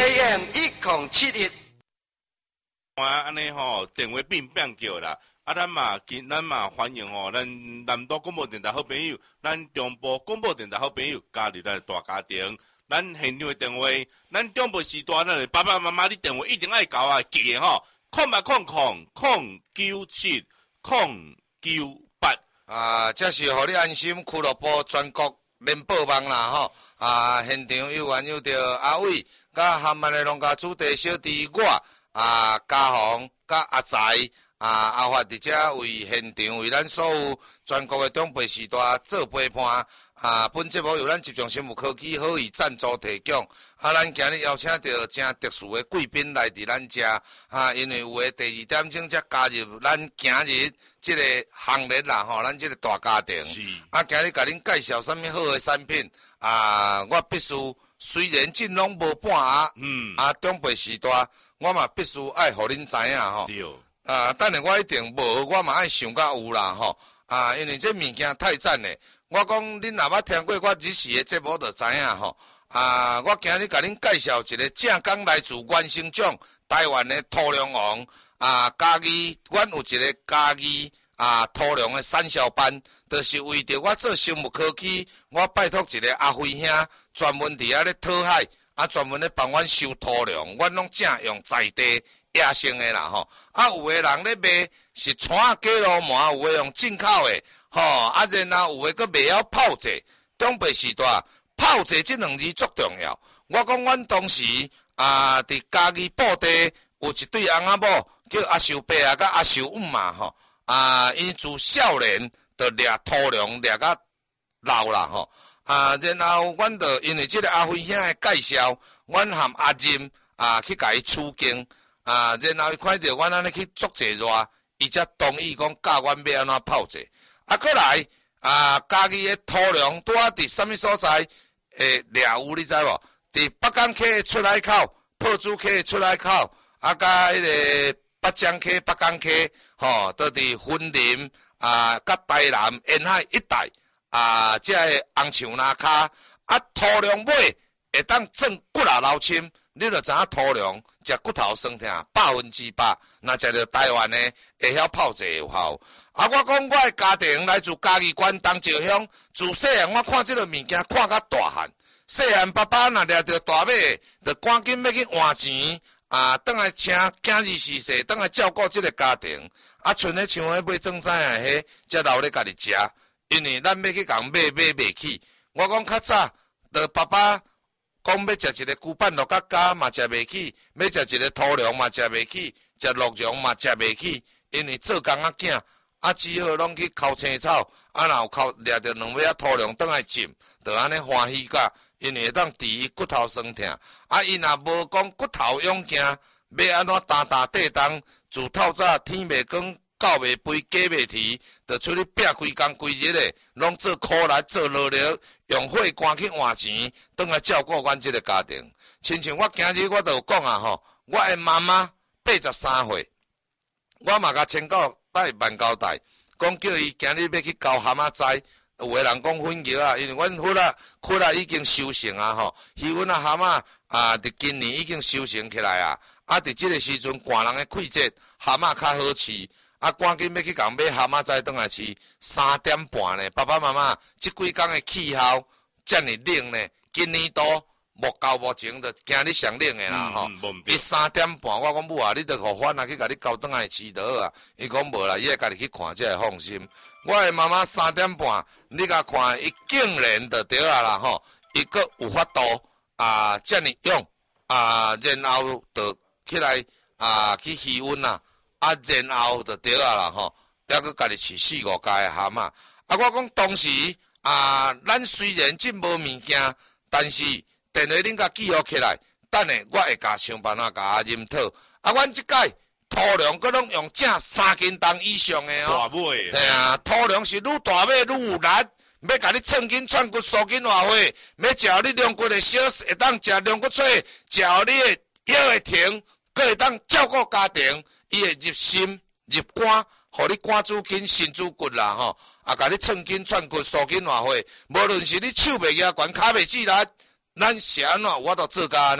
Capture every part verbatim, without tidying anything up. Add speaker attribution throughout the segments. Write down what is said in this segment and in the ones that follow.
Speaker 1: A M 一零七一。
Speaker 2: 我安尼吼，电话变变叫啦。啊，咱嘛，今咱嘛欢迎吼，咱南岛广播电台好朋友，咱中部广播电台好朋友加入咱大家庭。咱现场的电话，咱中部时段咱爸爸妈妈，你电话一定爱搞啊，记的吼，空八空空空九七空九八。
Speaker 3: 啊，这是互你安心俱乐部全国联播网啦吼。啊，现场有缘有着阿伟，甲含万的农家主题小弟我。啊，嘉宏、甲阿财、啊阿发伫遮为现场为咱所有全国的长辈时代做陪伴。啊，本节目由咱集中生物科技好意赞助提供。啊，咱今日邀请到真特殊的贵宾来伫咱遮。啊，因为有诶第二点钟才加入咱今日即个行列啦吼，咱即个大家庭。
Speaker 2: 是。
Speaker 3: 啊，今日甲恁介绍啥物好诶产品？啊，我必须虽然进拢无半下，嗯，啊，长辈时代。我嘛必须爱互恁知影吼，啊，等下我一定无，我嘛爱想甲有啦吼，啊，因为这物件太赞嘞。我讲恁若捌听过我日时的节目就知影吼，啊，我今日甲恁介绍一个正港来自原生种台湾的土壤王，啊，家己，阮有一个家己啊土壤的产销班，就是为着我做生物科技，我拜托一个阿辉兄，专门伫遐咧讨海。啊，专门咧帮阮收土壤，阮拢正用在地野生的啦吼。啊，有个人咧卖是川啊鸡肉麻，有个用进口的吼。啊，然后有个佫袂晓泡制，长辈时代泡制这两字足重要。我讲阮当时啊，伫家己布地有一对翁仔某叫阿秀伯啊，甲阿秀五嘛吼。啊，因自少年就掠土壤掠甲老啦吼。啊，然后阮就因为即个阿辉兄的介绍，阮含阿任啊去甲伊取经，啊，然后伊看到阮安尼去做济热，伊才同意讲教阮要安怎泡制。啊，过来啊，家己的土壤拄啊伫啥物所在？诶，掠有你知无？伫北港溪的出海口、破珠溪的出海口，啊，甲迄个北江溪、北港溪，吼，都伫云林啊，甲台南沿海一带。啊，这个红树林骹啊，土壤尾会当种骨力流深，你就知影土壤食骨头酸痛，百分之百。若食着台湾的，会晓泡制有效。啊，我讲我的家庭来自嘉义县东石乡，自细汉我看这个物件看到大汉。细汉爸爸若掠着大马，就赶紧要去换钱，啊，倒来请囝儿媳妇，倒来照顾这个家庭。啊，剩咧像迄买种菜啊，迄才留咧家己食。因为咱要去共买买袂起，我讲较早，着爸爸讲要食一个猪板肉甲鸭嘛食袂起，要食一个土壤嘛食袂起，食鹿茸嘛食袂起，因为做工仔囝，啊只好拢去抠青草，啊若有抠掠着两尾仔土壤倒来浸，着安尼欢喜甲，因为会当治伊骨头酸痛，啊伊若无讲骨头勇健，要安怎打打地动，自透早天袂光。狗袂肥，鸡袂啼，就出去拼规工规日的，拢做苦力做劳力，用火赶去换钱，倒来照顾阮这个家庭。亲像我今日我就有讲啊吼，我的妈妈八十三岁，我嘛甲千交代万交代，讲叫伊今日要去交蛤蟆仔。有个人讲粉叶啊，因为阮粉啊粉啊已经收成啊吼，鱼粉啊蛤蟆啊，伫今年已经收成起来啊。啊，伫即个时阵，寒人的季节，蛤蟆较好吃。啊，赶紧要去共买蛤蟆仔转来吃，三点半呢。爸爸妈妈，即几工的气候遮尔冷呢，今年都目到目前就今日上冷的啦吼。伊、嗯、三点半，我讲母啊，你着互反啊去甲你交转来吃倒啊。伊讲无啦，伊会家己去看，才会放心。我的妈妈三点半，你甲看，伊竟然就对啊啦吼，伊阁有法度啊，遮尔勇啊，然后就起来啊去气温啊。啊，然后就对啊啦吼，还佫家己饲四五家的蛤蟆。啊，我讲当时啊，咱虽然即无物件，但是电话恁甲记录起来，等下我会甲想办法甲阿任讨。啊，阮即届土壤佫拢用正三斤重以上的哦。
Speaker 2: 大尾。
Speaker 3: 嘿啊，土壤是愈大尾愈有力，要甲你寸筋串骨、缩筋活血，要食你两骨的小，会当食两骨脆，食你的腰会停，佫会当照顾家庭。伊会入心入肝，互你肝子筋、心子骨啦吼，啊，甲你寸筋串骨、缩筋活血。无论是你手袂举悬、骹袂止力，咱是安怎，我都做甲安尼。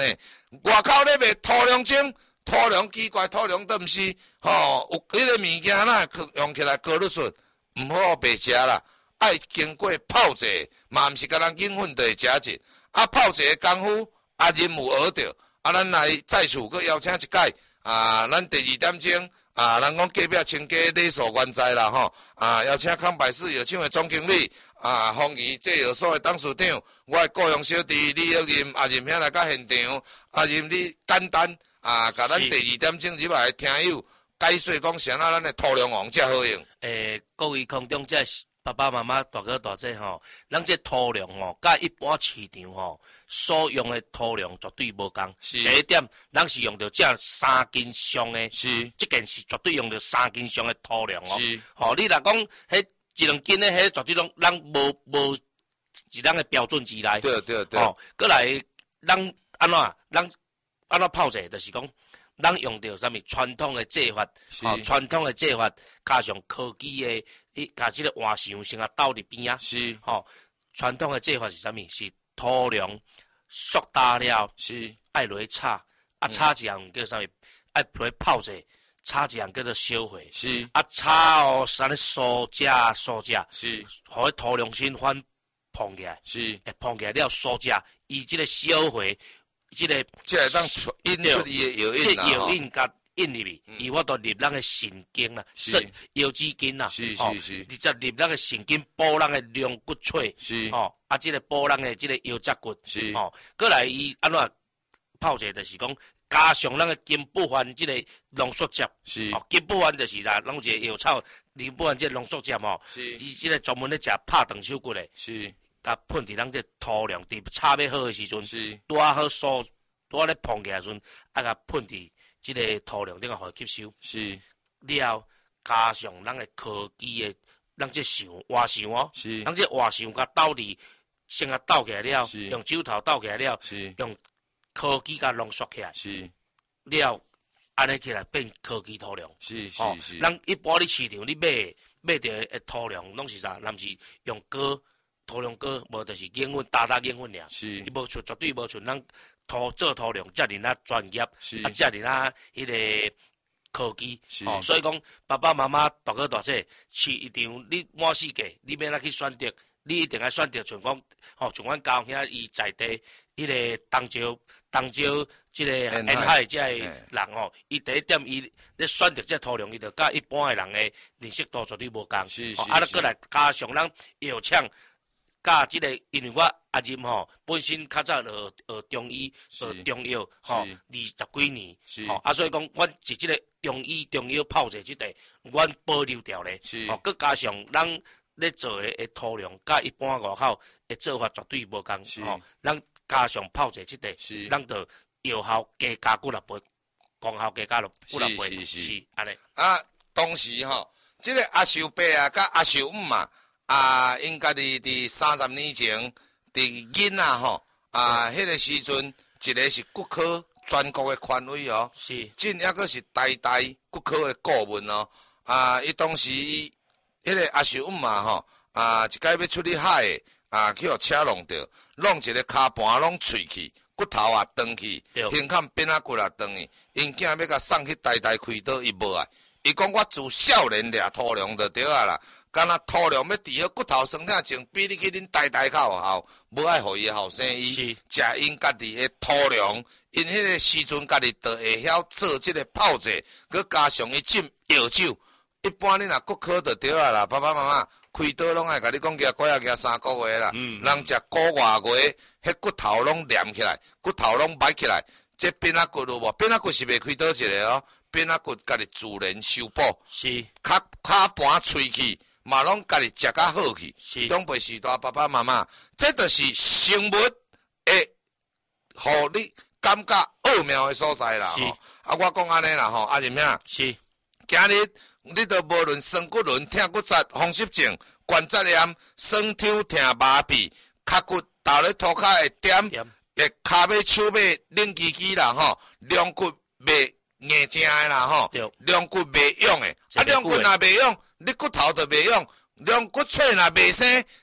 Speaker 3: 外口咧卖土良精，土良奇怪，土良都毋是，吼、哦，有迄个物件呐，用起来高丽顺，毋好白食啦，爱经过泡者，嘛毋是甲人硬粉就会食者，啊泡者功夫，啊任有学着，啊咱来再次搁邀请一届，啊咱第二点钟。啊，人讲隔壁亲家礼数原在啦吼，啊，邀请康百事药厂的总经理，啊，丰宜制药所的董事长，我的雇佣小弟李玉任，啊任兄来到现场，啊任你简单啊，甲咱第二点钟入来的听友解说讲，啥啊咱的土良王才好用。
Speaker 4: 诶，各位空中这爸爸妈妈大哥大姐吼，咱这土良吼，甲一般市场吼所用的土良绝对无共。第一点，咱是用到这三斤上的，
Speaker 3: 是，
Speaker 4: 这件是绝对用到三斤上的土良哦。
Speaker 3: 是，
Speaker 4: 吼、哦，你若讲迄一两斤的，迄绝对拢咱无无是咱的标准之内。
Speaker 3: 对对对。
Speaker 4: 哦，过来咱安怎，咱安怎泡者，就是讲。咱用到啥物传统的制法，哦，传统的制法加上科技的，伊加即个换箱先啊倒伫边啊，
Speaker 3: 是，
Speaker 4: 吼、哦，传统的制法是啥物？是土良塑大了，
Speaker 3: 是，
Speaker 4: 爱落去炒，啊炒一样叫啥物？爱落去泡者，炒一样叫做烧火，
Speaker 3: 是，
Speaker 4: 啊炒啥物酥炸酥炸，
Speaker 3: 是，
Speaker 4: 互迄土良新番碰起来，
Speaker 3: 是，
Speaker 4: 会碰起来了酥炸，伊即个烧火。即、这个
Speaker 3: 即会当引出伊的药引啦，
Speaker 4: 即药引甲引入去，伊我都入咱的神经啦，肾腰子筋啦，
Speaker 3: 是是是，
Speaker 4: 你则入咱的神经，补咱的龙骨髓，
Speaker 3: 是
Speaker 4: 哦，啊，即个补咱的即个腰脊骨，
Speaker 3: 是
Speaker 4: 哦，过来伊安怎泡者，就是讲加上咱的金不换即个浓缩汁，
Speaker 3: 是，
Speaker 4: 哦，金不换就是啦，拢一个药草，金不换即个浓缩汁吼，
Speaker 3: 是，
Speaker 4: 伊即个专门咧食拍长手骨的，
Speaker 3: 是。
Speaker 4: 甲喷伫咱这土良，伫炒要好诶时阵，
Speaker 3: 是
Speaker 4: 拄啊好酥，拄啊咧碰起来时阵，啊甲喷伫即个土良顶个互伊吸收。
Speaker 3: 是
Speaker 4: 了，加上咱诶科技诶，咱这箱换箱哦，
Speaker 3: 是，
Speaker 4: 咱这换箱甲倒伫，先啊倒起来了，用酒头倒起来了，
Speaker 3: 是
Speaker 4: 用科技甲浓缩起来，
Speaker 3: 是
Speaker 4: 了，安尼起来变科技土良。
Speaker 3: 是是是，
Speaker 4: 咱一般咧市场你买买着诶土良拢是啥？咱是用果。土良果无就是硬粉打打硬粉尔，伊无像绝对无像咱土做土良遮尔啊专业，啊遮尔啊迄个科技，哦，所以讲爸爸妈妈大哥大姐，市场你满世界，你免哪去选择，你一定要选择像讲，吼像阮高兄伊在地迄个东石东石即个沿海遮个人吼，伊第一点伊咧选择这土良，伊着甲一般诶人诶认识度绝对无共，啊，啊，过来加上咱药厂。甲即、這個，因為我阿任吼本身較早學學中醫、學中藥吼二十幾年，吼啊，所以講，阮是即個中醫中藥泡者即個，阮保留掉咧，吼，佮加上咱咧做誒誒土良，甲一般外口誒做法絕對無共，吼，咱加上泡者即個，咱就藥效加加幾落倍，功效加加落幾落倍，是安尼。
Speaker 3: 啊，當時吼，即、這個阿壽伯啊，甲阿壽姆啊。啊，因家己伫三十年前，伫囡仔吼，啊，迄个時陣，一個是骨科全國的權威哦，
Speaker 4: 是，
Speaker 3: 真抑個是台大骨科的顧問哦，啊，伊當時迄個阿壽姆嘛吼，啊，一擺要出去海的，啊，去互車弄着，弄一個骹盤攏脆去，骨頭也斷去，胸坎變啊骨也斷去，因囝要甲送去台大開刀，伊無愛，伊講我自少年掠土良就對啊啦。敢若土良要治好骨頭酸痛症，比你去恁台大較有效，無愛互伊後生醫，食因家己的土良，因迄個時陣家己就會曉做即個泡者，佮加上伊飲藥酒。一般你若骨科就對啊啦，爸爸媽媽開刀攏愛甲你講加幾啊加三個月啦，嗯、人食個外月，迄骨頭攏黏起來，骨頭攏擺起來，這變仔骨有無？變仔骨是袂開刀一個哦，變仔骨家己自然修補，
Speaker 4: 是
Speaker 3: 骹骹盤喙去。嘛攏家己食較好去，長輩時代爸爸媽媽，這就是生物會，互你感覺奧妙的所在啦。吼，啊，我講安尼啦，吼，阿任兄，
Speaker 4: 是，
Speaker 3: 今日你都無論酸骨輪、疼骨折、風濕症、關節炎、酸痛、疼麻痹、腳骨倒咧塗骹會點，會骹尾、手尾冷吱吱啦，吼，兩骨袂硬正的啦，吼，兩骨袂用的，啊，兩骨若袂用。你骨頭就袂用，兩骨髓若袂生，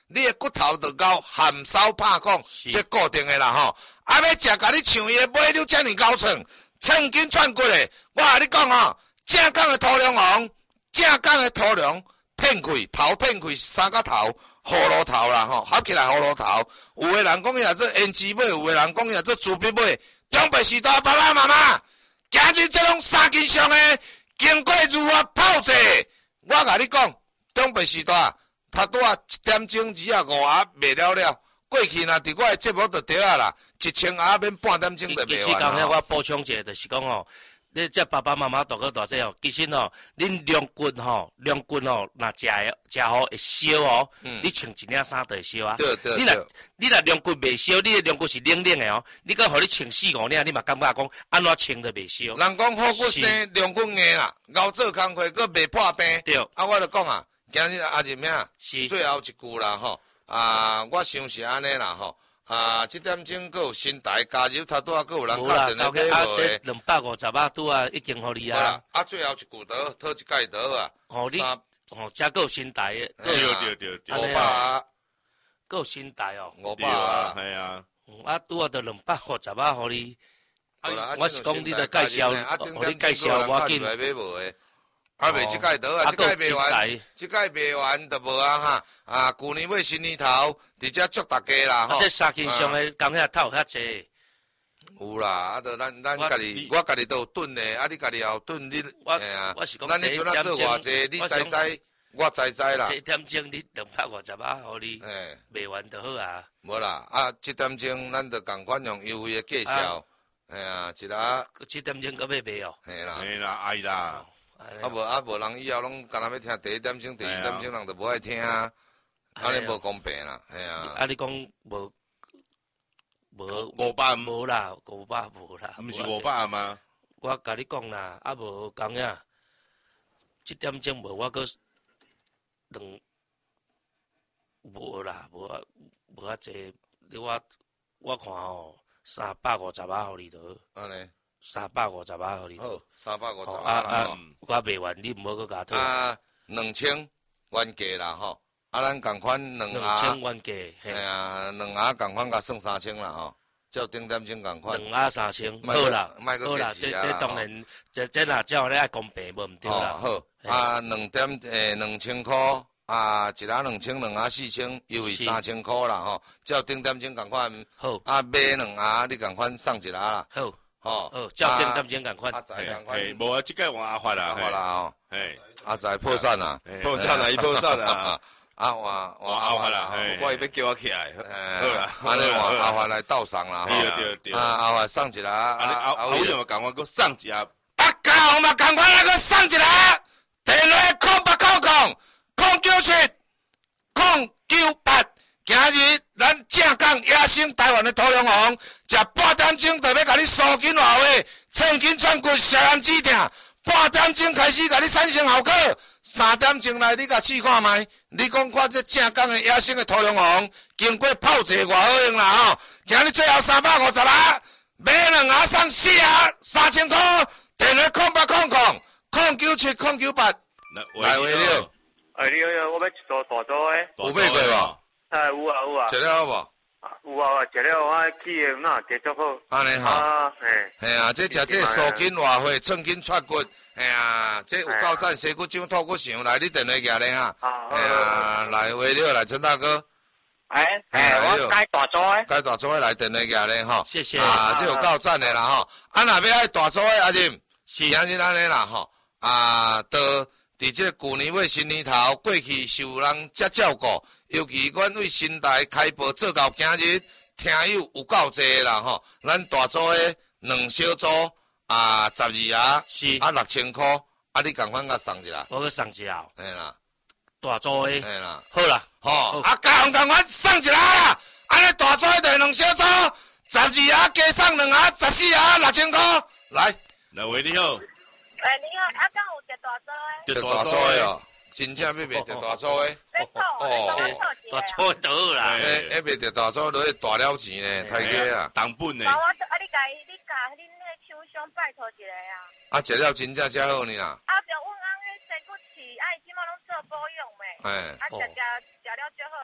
Speaker 3: 你的骨头就高含烧拍孔，这固定的啦吼。啊，要食甲你像伊的尾溜遮尔高寸，寸筋串骨的，我甲你讲吼，正港的土龙王，正港的土龙，片开头片开三角头，葫芦头啦吼，合起来葫芦头。有的人讲伊也做胭脂尾，有的人讲伊也做猪鼻尾。中北时代爸爸妈妈，今日这种三斤上的，经过如何炮制？我甲你讲，中北时代。他拄啊一点钟二啊五啊卖了了，过去若伫我的节目就对啊啦，一千啊免半点钟就卖完。其实刚才
Speaker 4: 我补充一下，就是讲吼，你这爸爸妈妈大哥大姐哦，其实哦，恁两骨吼，两骨吼，若食食好会烧哦，嗯、你穿一领衫就会烧啊。
Speaker 3: 对对对。
Speaker 4: 你若你若两骨袂烧，你的两骨是冷冷的哦，你讲互你穿四五领，你嘛感觉讲安怎穿都袂烧。
Speaker 3: 人讲好骨生，两骨硬啦，熬做工课佫袂破病。
Speaker 4: 对。
Speaker 3: 啊，我就讲啊。今日阿仁咩啊？最后一句啦吼，啊，我想是安尼啦吼，啊，这点钟佫有新台加入，他拄啊佫有人打电话给我诶。
Speaker 4: 两百五十啊，拄啊已经互你啊。
Speaker 3: 啊，最后一句倒讨一届倒啊。
Speaker 4: 哦，你哦，遮佫有新台诶。
Speaker 2: 对对对对。
Speaker 3: 五百啊，
Speaker 4: 佫有新台哦。
Speaker 3: 五百啊，
Speaker 2: 系啊。
Speaker 4: 啊，拄啊，着两百五十啊，互你。我是讲你着介绍，互你介绍我紧。
Speaker 3: 啊，卖即届倒啊，即届卖完，即届卖完就无啊哈！啊，旧年尾新年头，伫遮祝大家啦
Speaker 4: 吼。啊，这三斤上的工遐透遐济。
Speaker 3: 有啦，啊，就咱咱家己，我家己都有炖的，啊，你家己也有炖，你，哎呀，咱迄阵啊做偌济，你知知，我知知啦。
Speaker 4: 一点钟你两百五十啊，互你卖完就好啊。
Speaker 3: 无啦，啊，七点钟咱就共款用优惠的介绍，哎呀，一啦。
Speaker 4: 七点钟搁要卖哦。
Speaker 3: 嘿啦。
Speaker 2: 嘿啦，爱啦。
Speaker 3: 啊无啊无人以后拢干那要听第一点钟、第二点钟，人就无爱听啊，安尼无公平啦，系啊。
Speaker 4: 啊，你讲无无
Speaker 2: 五百
Speaker 4: 无啦，五百无啦。
Speaker 2: 毋是五百吗？
Speaker 4: 我甲你讲啦，啊无讲呀，七点钟无我搁两无啦，无啊无啊济，你我我看吼，三百五十啊，互你得。
Speaker 3: 安尼。
Speaker 4: 三百五十啊，互你。
Speaker 3: 好，三百五十
Speaker 4: 啊啊！我卖完，你毋好搁加讨。
Speaker 3: 啊，两千原价啦吼，啊，咱共款两
Speaker 4: 两千原价。
Speaker 3: 嘿啊，两下共款甲算三千啦吼，照顶点钟共款。
Speaker 4: 两下三千，好啦，好啦，这这当然，这这若照你爱公平无毋对啦。
Speaker 3: 好，啊，两点诶，两千箍。啊，一下两千，两下四千，优惠三千箍啦吼，照顶点钟共款。
Speaker 4: 好。
Speaker 3: 啊，买两下你共款送一下啦。
Speaker 4: 好。
Speaker 3: 哦，
Speaker 4: 哦，照点点钟共款，
Speaker 3: 阿仔共款，
Speaker 2: 无啊，即个换阿发啦，
Speaker 3: 阿发啦吼，
Speaker 2: 嘿，
Speaker 3: 阿仔破产啦，
Speaker 2: 破产啦，伊破产啦，
Speaker 3: 啊换
Speaker 2: 换阿发啦，
Speaker 5: 我伊要叫我起来，
Speaker 3: 好啦，安尼换阿发来斗上啦，
Speaker 2: 对对对，
Speaker 3: 啊阿发送一下，
Speaker 2: 安尼阿阿伟嘛共我搁送一下，
Speaker 3: 阿教嘛共款来搁送一下，电话空八空空，空九七，空九八。今日咱正港野生台湾的土龙王，食半点钟就要甲你疏筋活血，寸筋串骨，消炎止痛。半点钟开始甲你产生效果，三点钟来你甲试看卖。你讲看这正港的野生的土龙王，经过炮制偌好用啦吼！今日最后三百五十啊，买两下送四下，三千块。电话空八空空，空九七空九八。来回了。
Speaker 6: 哎，你好，我要一组大组诶。
Speaker 3: 有买过无？
Speaker 6: 哎，有啊有啊，
Speaker 3: 食了好
Speaker 6: 无？有啊，食了我去诶，那加足好。
Speaker 3: 安尼吼，
Speaker 6: 嘿，
Speaker 3: 嘿啊，这食这疏筋活血、寸筋串骨，嘿啊，这有够赞，西骨掌、吐骨肠，来你电话举咧哈。嘿啊，来话了，来陈大哥。
Speaker 6: 哎哎，我改大组诶。
Speaker 3: 改大组诶，来电话举咧吼。
Speaker 4: 谢谢。
Speaker 3: 啊，这有够赞诶啦吼。啊，若要爱大组诶，阿任，
Speaker 4: 今
Speaker 3: 日安尼啦吼。啊，到伫这旧年尾新年头，过去受人遮照顾。尤其阮为新台开播做到今日，听友有够济啦吼！咱大组诶两小组啊，十二下，
Speaker 4: 是
Speaker 3: 啊六千箍，啊你共款甲送一下，
Speaker 4: 我去送一下，
Speaker 3: 嘿啦，
Speaker 4: 大组诶，
Speaker 3: 嘿啦，
Speaker 4: 好啦，
Speaker 3: 吼，啊加红共款送一下啦，安尼大组诶就两小组，十二下加送两下，十四下六千箍，来，
Speaker 2: 来喂你好，
Speaker 7: 哎你好，啊敢有一大组诶？
Speaker 3: 一大组诶哦。真正要卖着大组诶，
Speaker 4: 哦，大组倒啦，
Speaker 3: 诶，要卖着大组，落去大了钱呢，太假啊，
Speaker 2: 当本呢。
Speaker 7: 我啊，你甲伊，你甲恁迄厂商拜托一下啊。
Speaker 3: 啊，食了真正才好呢啦。
Speaker 7: 啊，着阮翁迄生骨刺，啊，伊即马拢做保养诶。
Speaker 3: 哎。
Speaker 7: 啊，食食食了足好诶，啊，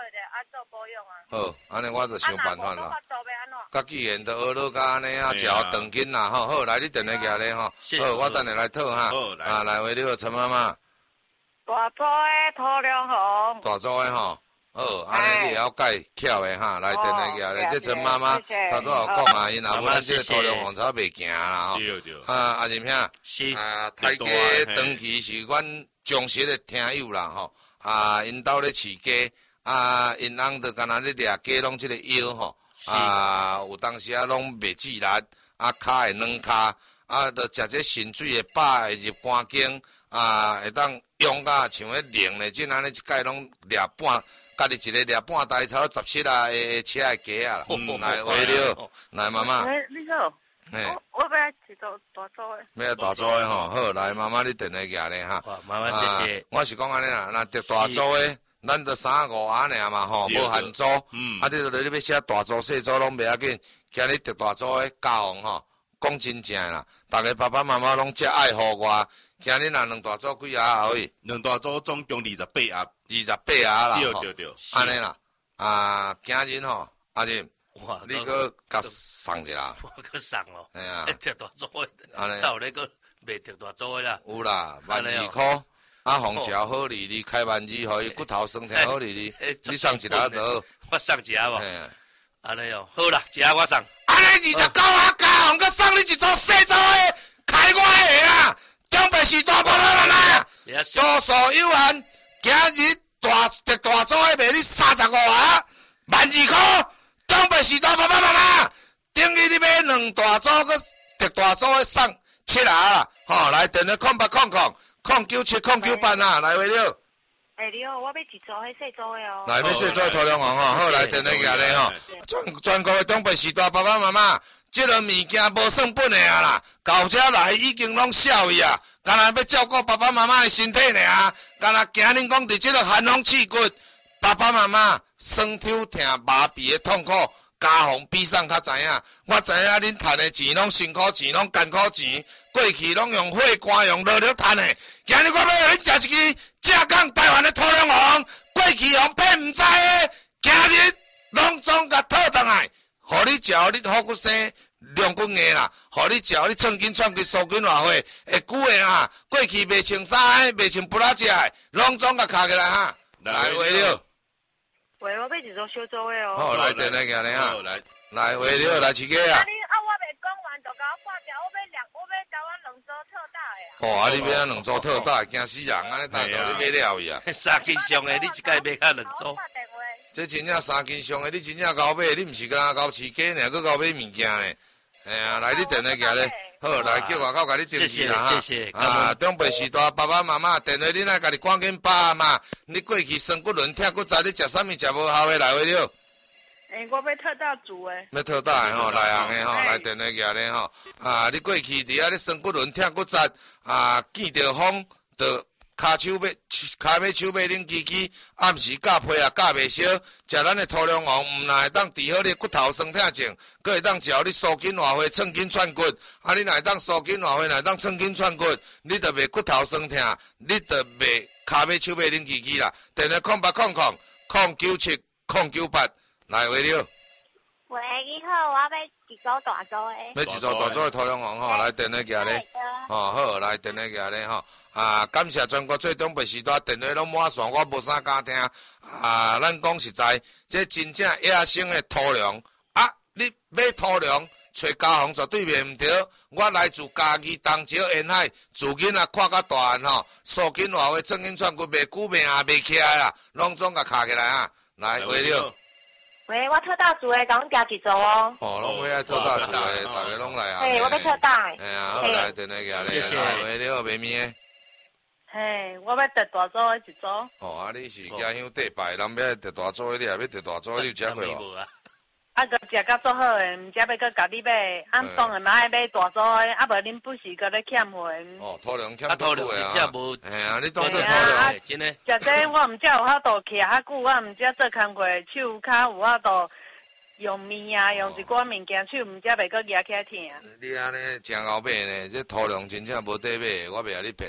Speaker 7: 做保养啊。
Speaker 3: 好，安尼我就想办法啦。
Speaker 7: 啊，做要安怎？
Speaker 3: 甲既然都学落甲安尼啊，食好长筋啦吼。好，来你电话举咧吼。好，我等下来讨哈。啊，来喂，你好，陈妈妈。
Speaker 7: 大组的涂亮红。
Speaker 3: 大组的吼。好，安尼你也要介巧的哈。来电话举咧，这陈妈妈头拄有讲啊，因若无咱这个涂亮红草袂行啦吼。
Speaker 2: 对对。
Speaker 3: 啊，阿仁兄。
Speaker 2: 是。
Speaker 3: 啊，大家长期是阮忠实的听友啦吼。啊，因兜咧饲鸡。啊，因翁着干那咧掠鸡，拢即个腰吼，啊，有当时啊拢袂自力，啊，骹会软骹，啊，着食这渗水的饱会入肝经，啊，会当用甲像迄灵的，即安尼一届拢掠半，家己一个掠半台超十七啊的车的鸡啊，来喂了，来妈妈。
Speaker 7: 哎，你好。我我要一组大组的。
Speaker 3: 要大组的吼，好，来妈妈你电话举咧哈。
Speaker 4: 妈妈谢谢。
Speaker 3: 我是讲安尼啦，若得大组的。咱着三五啊尔嘛吼，无限组，啊！你着你要写大组、小组拢袂要紧，今日得大组的教红吼，讲真正啦，逐个爸爸妈妈拢遮爱护我，今日若两大组几啊可以？
Speaker 2: 两大组总共二十八盒，
Speaker 3: 二十八盒啦，
Speaker 2: 对对对，
Speaker 3: 安尼啦，啊，今日吼，阿仁，你搁甲送一下，
Speaker 4: 我搁送咯，
Speaker 3: 哎呀，
Speaker 4: 得大组的，安尼，到咧搁袂得大组的啦，
Speaker 3: 有啦，万二箍。啊，红桥好哩哩，开万字，互伊骨头酸痛好哩哩。你送一下得？
Speaker 4: 我送一下无？安尼哦，好啦，一下我送。
Speaker 3: 安尼二十九啊，加红，佮送你一组细组的，开我的啊！中北市大爸爸妈妈，住宿有限，今日大特大组的卖你三十五啊，万二箍。中北市大爸爸妈妈，等于你买两大组，佮特大组的送七啊，吼，来电话空八空空。空九七空九八啊，来喂了。
Speaker 7: 哎，你好，我要一组迄细组的哦。
Speaker 3: 来，要细组涂亮黄吼，好来电话举咧吼。全全国的东北时代爸爸妈妈，这个物件无算本的啊啦，到这来已经拢少去啊，干那要照顾爸爸妈妈的身体尔，干那惊恁讲伫这个寒风刺骨，爸爸妈妈酸痛痛麻痹的痛苦。家红比上较知影，我知影恁赚的钱拢辛苦钱，拢艰苦钱，过去拢用火肝用热力赚的。今日我要互恁食一支正港台湾的土亮红，过去用骗唔知的，今日拢总甲讨倒来，互你食，你好骨生两斤硬啦，互你食，你寸筋串筋数筋偌岁，会久的啊。过去袂穿衫的，袂穿布拉食的，拢总甲卡起来哈。来喂了。
Speaker 7: 喂，我要一组小组的哦。
Speaker 3: 好，来电来行咧哈。来，来喂了，来饲鸡啊。
Speaker 7: 啊，你啊，我未讲完就甲我挂掉，我要两，我要甲我两组特大的啊。
Speaker 3: 哦，啊，你买两组特大，惊死人，安尼大头你买了伊啊。
Speaker 4: 三斤上的，你一届买较两组。
Speaker 3: 这真正三斤上的，你真正交买，你毋是干那交饲鸡呢，搁交买物件呢。哎呀，来你电话行咧。好，来叫外口甲你登记啦哈。
Speaker 4: 谢谢，
Speaker 3: 啊，中北时代爸爸妈妈电话你来家己赶紧把嘛。你过去酸骨轮痛骨早，你食啥物食无效的来回了？
Speaker 7: 诶，我要特大组的。
Speaker 3: 要特大的吼，内行的吼，来电话举咧吼。啊，你过去伫遐咧酸骨轮痛骨早，啊，见着风着骹手尾、骹尾手尾恁支支，暗时夹皮啊夹袂烧，食咱的土亮红，毋但会当治好你骨头酸痛症，佫会当治好你缩筋活血、寸筋串骨。啊，你若会当缩筋活血，若会当寸筋串骨，你着袂骨头酸痛，你着袂骹尾手尾恁支支啦。电话空八空空空九七空九八，来喂了。
Speaker 7: 喂，你好，我要一组大组的。
Speaker 3: 要一组大组的土亮红吼，来电话举咧。哦，好，来电话举咧吼。啊，感谢全国最东北时代电话拢满线，我无啥敢听。啊，咱讲实在，这真正野生的土粮啊，你买土粮找家红绝对袂毋对。我来自嘉义东石沿海，自囡仔看甲大汉吼，数筋活血、寸筋串骨，袂久袂下袂起来啦，拢总甲卡起来啊！来，喂了。
Speaker 7: 喂，我特大组的，甲阮加一组哦。
Speaker 3: 哦，拢要爱特大组的，大家拢来啊。
Speaker 7: 嘿，我要特大。
Speaker 3: 哎呀，好来，电话举咧。
Speaker 4: 谢谢。
Speaker 3: 喂了，妹妹。
Speaker 7: 嘿，我要特大组的一组。
Speaker 3: 哦，啊，你是家乡地拜，人要特大组的，你也要特大组的，你有吃过无？
Speaker 7: 啊，佮食甲足好诶，毋则要佮甲你买，按当然嘛爱买大组诶，啊无恁不是佮咧欠货。
Speaker 3: 哦，土粮欠
Speaker 4: 土
Speaker 3: 粮
Speaker 4: 啊！真无，
Speaker 3: 哎呀，你当做土粮，
Speaker 4: 真诶。
Speaker 7: 食这我毋则有法度徛较久，我毋则做工课，手较有法度用面啊，用一寡物件，手毋则袂佮举起来疼。
Speaker 3: 你安尼真后尾呢？这土粮真正无得买，我袂甲你骗的。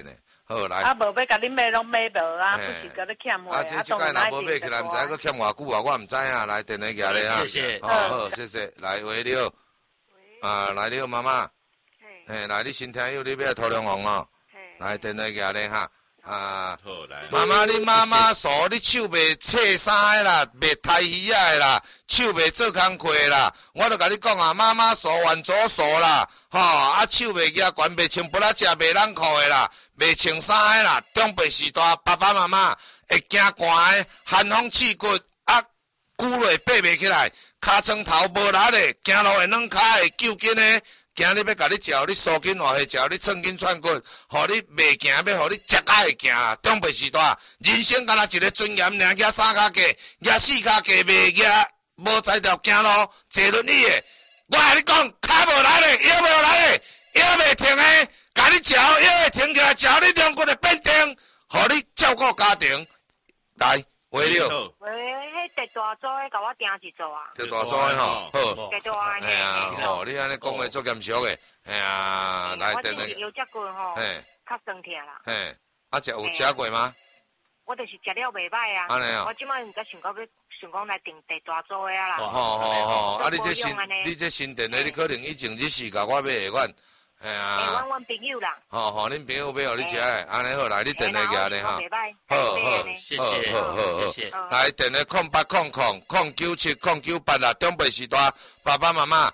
Speaker 3: 好来。
Speaker 7: 啊，无要甲恁买拢买无啊，不是甲你欠货
Speaker 3: 啊，这这届若无买起来，毋知佫欠偌久啊，我毋知啊。来，电话举咧啊。
Speaker 4: 谢谢。
Speaker 3: 哦，好，谢谢。来，喂，你好。啊，来，你好，妈妈。嘿。来，你先听有你要涂龙红哦。来，电话举咧哈。啊，
Speaker 2: 好来。
Speaker 3: 妈妈，你妈妈说你手袂切衫的啦，袂抬鱼仔的啦，手袂做工课啦，我都甲你讲啊，妈妈手腕左手啦，吼、哦，啊手袂举悬，袂穿布拉只，袂冷裤的啦，袂穿衫的啦，中辈时代爸爸妈妈会惊寒的，寒风刺骨，啊，久落爬袂起来，尻川头无力的，行路会软骹会揪筋的。今日要甲你照，你疏筋活血照，你寸筋串骨，互你袂行，要互你食甲会行啊！长辈时代，人生敢若一个尊严，尔举三脚架，举四脚架袂举，无才调行路，坐轮椅的。我甲你讲，骹无力的，腰无力的，腰袂停的，甲你照，腰会停起来，照你两骨会变定，互你照顾家庭。来，喂你好。
Speaker 5: 喂，迄地大组的，甲我订一组啊。
Speaker 3: 地大组的吼，好。
Speaker 5: 地大的。
Speaker 3: 哎呀，吼，你安尼讲话足严肃的，哎呀，来电话。
Speaker 5: 我就是腰脊骨吼，较酸痛啦。
Speaker 3: 嘿，啊，食有食过吗？
Speaker 5: 我就是食了袂歹啊。
Speaker 3: 安尼啊。
Speaker 5: 我即摆毋才想到要想讲来订地大组的啊啦。
Speaker 3: 吼吼吼，啊，你这新你这新电话，你可能以前日时甲我买下款。哎呀，
Speaker 5: 哎，阮阮朋友啦。
Speaker 3: 吼吼，恁朋友要互你食的，安尼好，来你电话举咧哈。好好，
Speaker 4: 谢谢，
Speaker 3: 好好
Speaker 4: 谢谢。
Speaker 3: 来电话空八空空空九七空九八啦，长辈时代爸爸妈妈。